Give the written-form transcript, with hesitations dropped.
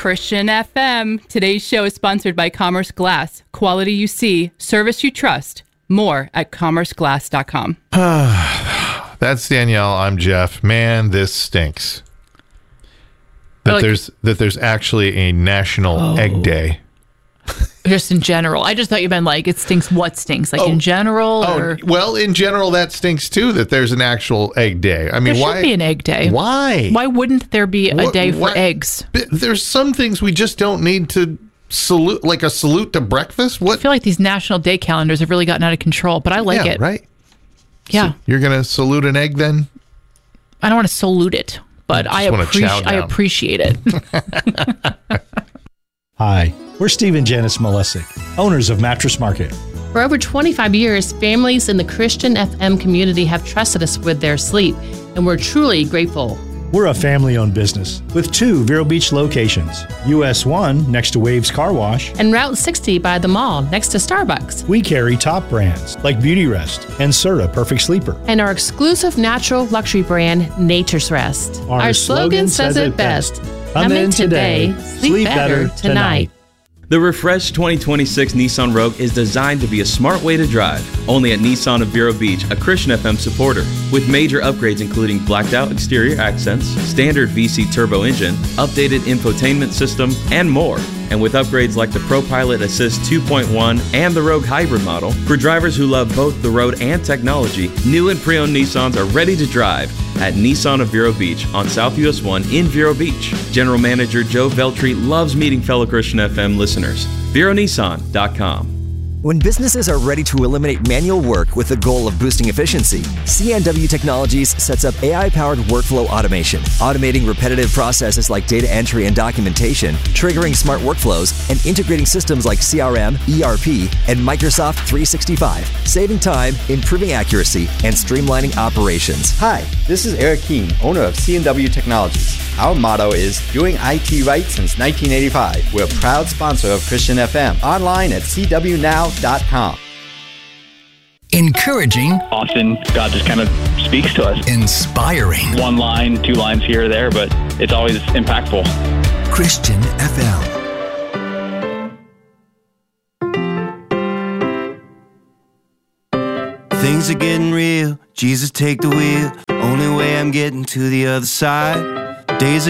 Christian FM. Today's show is sponsored by Commerce Glass. Quality you see, service you trust. More at commerceglass.com. That's Danielle. I'm Jeff. Man, this stinks. That there's actually a National Egg Day. Just in general. I just thought you meant like it stinks. What stinks? Like in general? Or? Well, in general, that stinks too, that there's an actual egg day. I mean, there should be an egg day. Why? Why wouldn't there be a day for eggs? There's some things we just don't need to salute, like a salute to breakfast. What? I feel like these national day calendars have really gotten out of control, but I like it. Right? Yeah. So you're going to salute an egg then? I don't want to salute it, but I appreciate it. Hi, we're Steve and Janice Malesic, owners of Mattress Market. For over 25 years, families in the Christian FM community have trusted us with their sleep, and we're truly grateful. We're a family-owned business with 2 Vero Beach locations, US 1 next to Waves Car Wash, and Route 60 by the mall next to Starbucks. We carry top brands like Beauty Rest and Serta Perfect Sleeper. And our exclusive natural luxury brand, Nature's Rest. Our slogan says it best. Come in today, sleep better tonight. The refreshed 2026 Nissan Rogue is designed to be a smart way to drive. Only at Nissan of Vero Beach, a Christian FM supporter. With major upgrades including blacked out exterior accents, standard VC turbo engine, updated infotainment system, and more. And with upgrades like the ProPilot Assist 2.1 and the Rogue Hybrid model, for drivers who love both the road and technology, new and pre-owned Nissans are ready to drive at Nissan of Vero Beach on South US 1 in Vero Beach. General Manager Joe Veltri loves meeting fellow Christian FM listeners. VeroNissan.com. When businesses are ready to eliminate manual work with the goal of boosting efficiency, CNW Technologies sets up AI-powered workflow automation, automating repetitive processes like data entry and documentation, triggering smart workflows, and integrating systems like CRM, ERP, and Microsoft 365, saving time, improving accuracy, and streamlining operations. Hi, this is Eric Keene, owner of CNW Technologies. Our motto is doing IT right since 1985. We're a proud sponsor of Christian FM. Online at cwnow.com. Encouraging. Often God just kind of speaks to us. Inspiring. 1 line, 2 lines here or there, but it's always impactful. Christian FM. Things are getting real. Jesus, take the wheel. Only way I'm getting to the other side. Days